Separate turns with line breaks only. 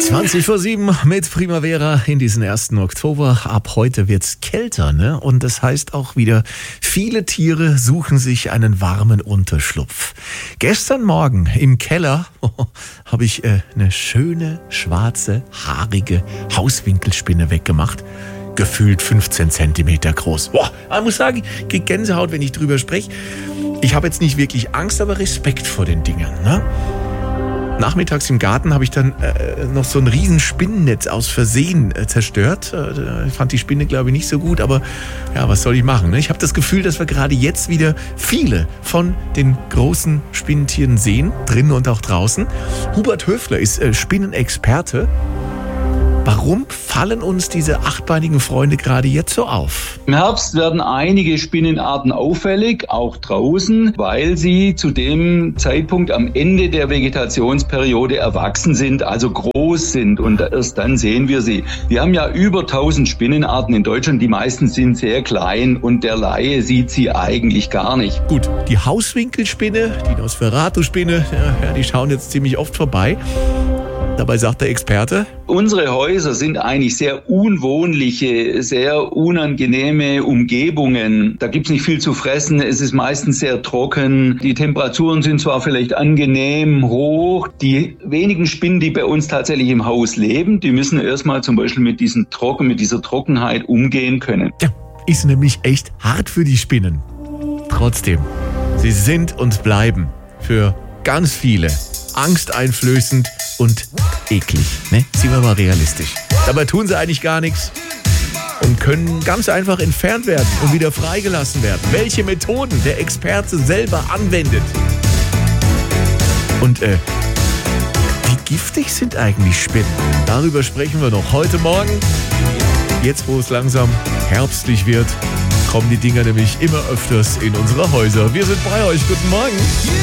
20:07 mit Primavera in diesen 1. Oktober. Ab heute wird's kälter, ne? Und das heißt auch wieder, viele Tiere suchen sich einen warmen Unterschlupf. Gestern Morgen im Keller habe ich eine schöne, schwarze, haarige Hauswinkelspinne weggemacht. Gefühlt 15 Zentimeter groß. Boah, ich muss sagen, ich krieg Gänsehaut, wenn ich drüber spreche. Ich habe jetzt nicht wirklich Angst, aber Respekt vor den Dingern, ne? Nachmittags im Garten habe ich dann noch so ein riesen Spinnennetz aus Versehen zerstört. Ich fand die Spinne, glaube ich, nicht so gut, aber ja, was soll ich machen, ne? Ich habe das Gefühl, dass wir gerade jetzt wieder viele von den großen Spinnentieren sehen, drinnen und auch draußen. Hubert Höfler ist Spinnenexperte. Warum fallen uns diese achtbeinigen Freunde gerade jetzt so auf?
Im Herbst werden einige Spinnenarten auffällig, auch draußen, weil sie zu dem Zeitpunkt am Ende der Vegetationsperiode erwachsen sind, also groß sind, und erst dann sehen wir sie. Wir haben ja über 1000 Spinnenarten in Deutschland, die meisten sind sehr klein und der Laie sieht sie eigentlich gar nicht.
Gut, die Hauswinkelspinne, die Nosferatu-Spinne, ja, die schauen jetzt ziemlich oft vorbei. Dabei sagt der Experte:
Unsere Häuser sind eigentlich sehr unwohnliche, sehr unangenehme Umgebungen. Da gibt's nicht viel zu fressen, es ist meistens sehr trocken. Die Temperaturen sind zwar vielleicht angenehm hoch. Die wenigen Spinnen, die bei uns tatsächlich im Haus leben, die müssen erstmal zum Beispiel mit dieser Trockenheit umgehen können.
Ja, ist nämlich echt hart für die Spinnen. Trotzdem, sie sind und bleiben für ganz viele angsteinflößend und eklig, ne? Sind wir mal realistisch. Dabei tun sie eigentlich gar nichts und können ganz einfach entfernt werden und wieder freigelassen werden. Welche Methoden der Experte selber anwendet. Und wie giftig sind eigentlich Spinnen? Darüber sprechen wir noch heute Morgen. Jetzt, wo es langsam herbstlich wird, kommen die Dinger nämlich immer öfters in unsere Häuser. Wir sind bei euch. Guten Morgen.